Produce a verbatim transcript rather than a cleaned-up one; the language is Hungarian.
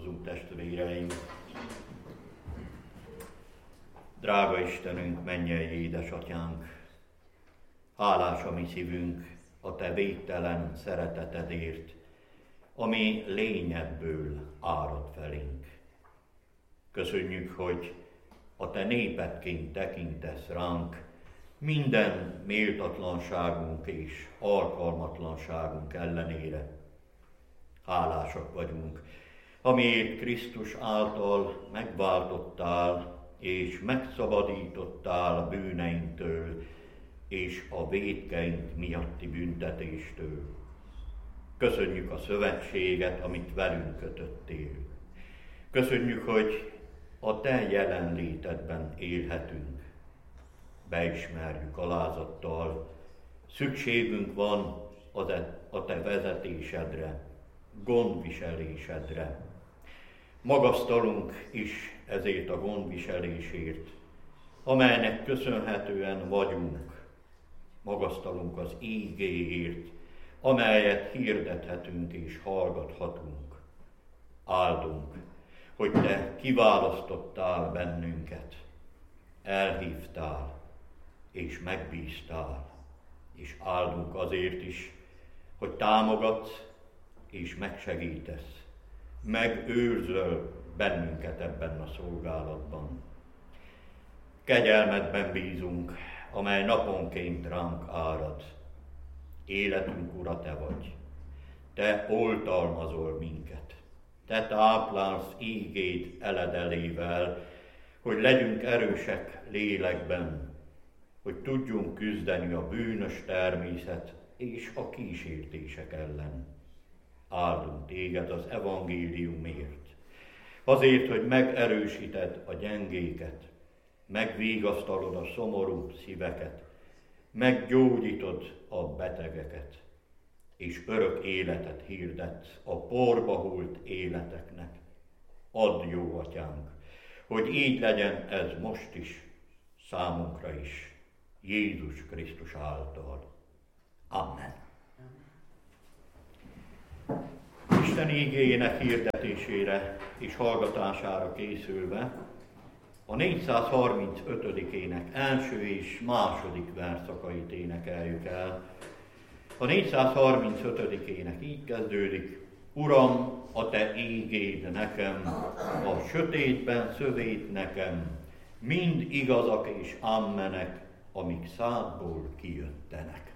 imádkozzunk, testvéreim! Drága Istenünk, mennyei édesatyánk! Hálás a mi szívünk a te végtelen szeretetedért, ami lényedből árad felénk. Köszönjük, hogy a te népedként tekintesz ránk, minden méltatlanságunk és alkalmatlanságunk ellenére. Hálásak vagyunk, amiért Krisztus által megváltottál és megszabadítottál bűneinktől és a vétkeink miatti büntetéstől. Köszönjük a szövetséget, amit velünk kötöttél. Köszönjük, hogy a te jelenlétedben élhetünk. Beismerjük alázattal, szükségünk van a te vezetésedre, gondviselésedre. Magasztalunk is ezért a gondviselésért, amelynek köszönhetően vagyunk. Magasztalunk az ígéért, amelyet hirdethetünk és hallgathatunk. Áldunk, hogy te kiválasztottál bennünket, elhívtál és megbíztál, és áldunk azért is, hogy támogatsz és megsegítesz, megőrzöl bennünket ebben a szolgálatban. Kegyelmedben bízunk, amely naponként ránk árad. Életünk ura te vagy. Te oltalmazol minket. Te táplálsz ígéd eledelével, hogy legyünk erősek lélekben, hogy tudjunk küzdeni a bűnös természet és a kísértések ellen. Áldunk téged az evangéliumért, azért, hogy megerősíted a gyengéket, megvigasztalod a szomorú szíveket, meggyógyítod a betegeket, és örök életet hirdetsz a porba hult életeknek. Add, jó atyánk, hogy így legyen ez most is, számunkra is, Jézus Krisztus által. Amen. Isten igéjének hirdetésére és hallgatására készülve a négyszázharmincötödikének első és második verszakait énekeljük el. A négyszázharmincötödikének így kezdődik: Uram, a te ígéd nekem, a sötétben szövét nekem, mind igazak és ammenek, amik szádból kijöttenek.